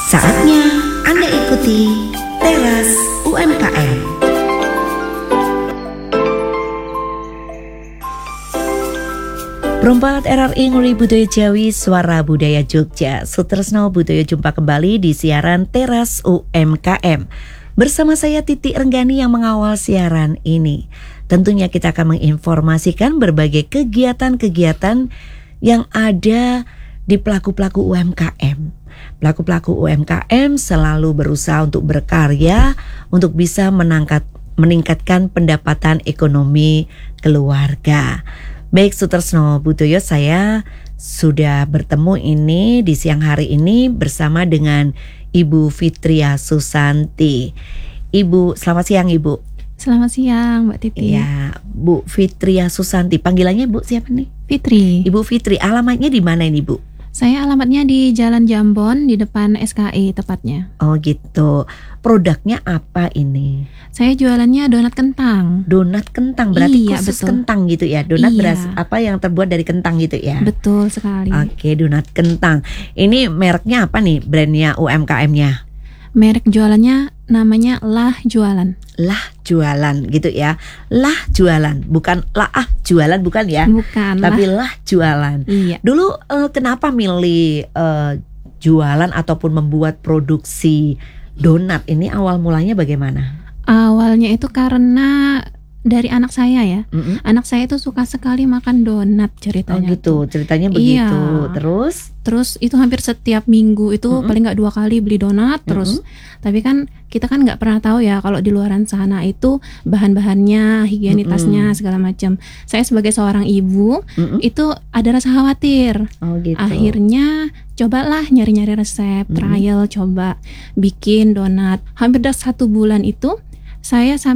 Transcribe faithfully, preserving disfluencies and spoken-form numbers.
Saatnya Anda ikuti Teras U M K M. Perempat R R I Nguri Budaya Jawi Suara Budaya Jogja. Sutresno Budaya jumpa kembali di siaran Teras U M K M. Bersama saya Titi Renggani yang mengawal siaran ini. Tentunya kita akan menginformasikan berbagai kegiatan-kegiatan yang ada di pelaku-pelaku U M K M. Pelaku-pelaku U M K M selalu berusaha untuk berkarya untuk bisa menangkat, meningkatkan pendapatan ekonomi keluarga. Baik Sutresno Budoyo, saya sudah bertemu ini di siang hari ini bersama dengan Ibu Fitria Susanti. Ibu, selamat siang Ibu. Selamat siang Mbak Titi. Ya, Bu Fitria Susanti. Panggilannya Bu siapa nih? Fitri. Ibu Fitri. Alamatnya di mana ini Bu? Saya alamatnya di Jalan Jambon di depan S K I tepatnya. Oh gitu. Produknya apa ini? Saya jualannya donat kentang. Donat kentang, berarti iya, khusus betul. kentang gitu ya? Donat Iya. beras apa yang terbuat dari kentang gitu ya? Betul sekali. Oke, donat kentang. Ini mereknya apa nih? Brandnya U M K M-nya? Merek jualannya namanya Lah Jualan. Lah Jualan gitu ya. Lah Jualan, bukan lah ah jualan bukan ya? Bukan. Tapi lah. Lah Jualan. Iya. Dulu eh, kenapa milih eh, jualan ataupun membuat produksi donat ini, awal mulanya bagaimana? Awalnya itu karena dari anak saya ya. Mm-mm. Anak saya itu suka sekali makan donat Oh ceritanya. gitu, tuh. ceritanya Iya. begitu. Terus? Terus itu hampir setiap minggu itu Mm-mm. paling nggak dua kali beli donat terus. Tapi kan kita kan nggak pernah tahu ya kalau di luaran sana itu bahan-bahannya, higienitasnya Mm-mm. segala macam. Saya sebagai seorang ibu Mm-mm. itu ada rasa khawatir. Oh gitu. Akhirnya cobalah nyari-nyari resep, Mm-mm. trial, coba bikin donat. Hampir dah satu bulan itu saya sampai